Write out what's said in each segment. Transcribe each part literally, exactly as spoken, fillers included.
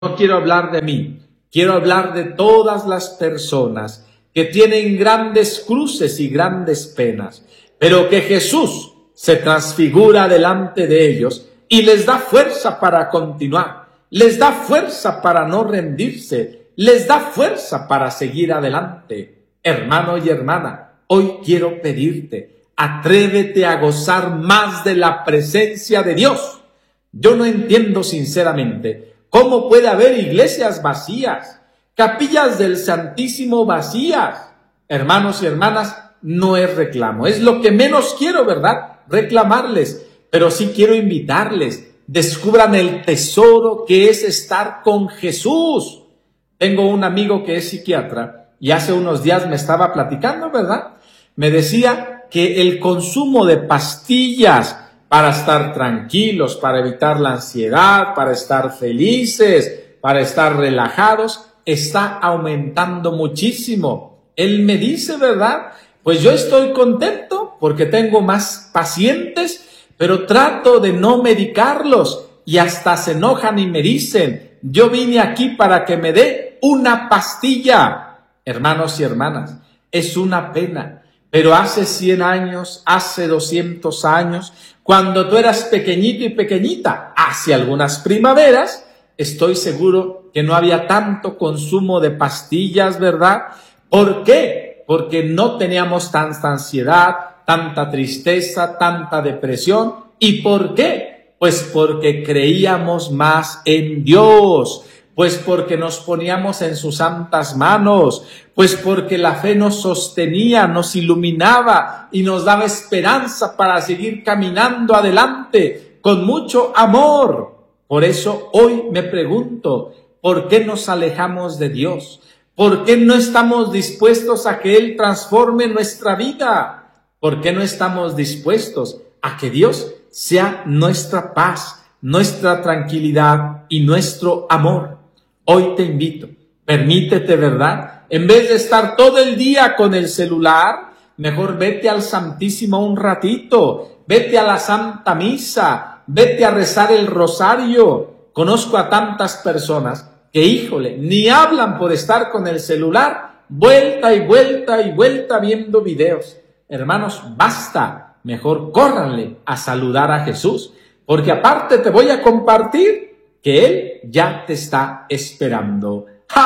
No quiero hablar de mí, quiero hablar de todas las personas que tienen grandes cruces y grandes penas, pero que Jesús se transfigura delante de ellos y les da fuerza para continuar, les da fuerza para no rendirse, les da fuerza para seguir adelante. Hermano y hermana, hoy quiero pedirte, atrévete a gozar más de la presencia de Dios. Yo no entiendo sinceramente cómo puede haber iglesias vacías, capillas del Santísimo vacías. Hermanos y hermanas, no es reclamo, es lo que menos quiero, ¿verdad? Reclamarles, pero sí quiero invitarles, descubran el tesoro que es estar con Jesús. Tengo un amigo que es psiquiatra y hace unos días me estaba platicando, ¿verdad? Me decía que el consumo de pastillas para estar tranquilos, para evitar la ansiedad, para estar felices, para estar relajados, está aumentando muchísimo. Él me dice, ¿verdad? Pues yo estoy contento porque tengo más pacientes, pero trato de no medicarlos y hasta se enojan y me dicen, yo vine aquí para que me dé una pastilla. Hermanos y hermanas, es una pena, pero hace cien años, hace doscientos años, cuando tú eras pequeñito y pequeñita, hace algunas primaveras, estoy seguro que no había tanto consumo de pastillas, ¿verdad? ¿Por qué? Porque no teníamos tanta ansiedad, tanta tristeza, tanta depresión. ¿Y por qué? Pues porque creíamos más en Dios, pues porque nos poníamos en sus santas manos, pues porque la fe nos sostenía, nos iluminaba y nos daba esperanza para seguir caminando adelante con mucho amor. Por eso hoy me pregunto, ¿por qué nos alejamos de Dios? ¿Por qué no estamos dispuestos a que Él transforme nuestra vida? ¿Por qué no estamos dispuestos a que Dios sea nuestra paz, nuestra tranquilidad y nuestro amor? Hoy te invito, permítete, ¿verdad? En vez de estar todo el día con el celular, mejor vete al Santísimo un ratito, vete a la Santa Misa, vete a rezar el rosario. Conozco a tantas personas que, híjole, ni hablan por estar con el celular, vuelta y vuelta y vuelta viendo videos. Hermanos, basta, mejor córranle a saludar a Jesús, porque aparte te voy a compartir que Él ya te está esperando.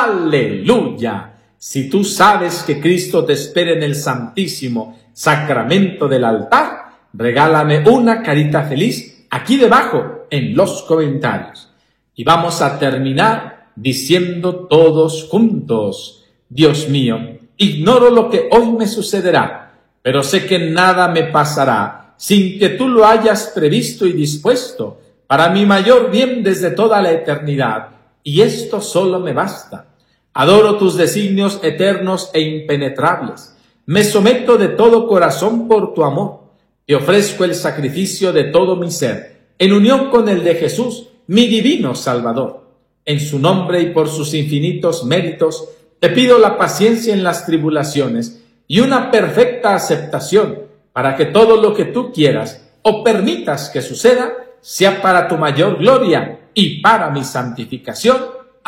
¡Aleluya! Si tú sabes que Cristo te espera en el Santísimo Sacramento del altar, regálame una carita feliz aquí debajo en los comentarios. Y vamos a terminar diciendo todos juntos, Dios mío, ignoro lo que hoy me sucederá, pero sé que nada me pasará sin que tú lo hayas previsto y dispuesto para mi mayor bien desde toda la eternidad, y esto solo me basta. Adoro tus designios eternos e impenetrables. Me someto de todo corazón por tu amor. Te ofrezco el sacrificio de todo mi ser, en unión con el de Jesús, mi divino Salvador. En su nombre y por sus infinitos méritos, te pido la paciencia en las tribulaciones y una perfecta aceptación para que todo lo que tú quieras o permitas que suceda sea para tu mayor gloria y para mi santificación.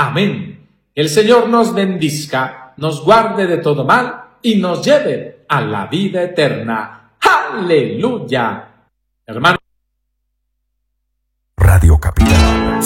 Amén. Que el Señor nos bendizca, nos guarde de todo mal y nos lleve a la vida eterna. ¡Aleluya! Hermano. Radio Capital.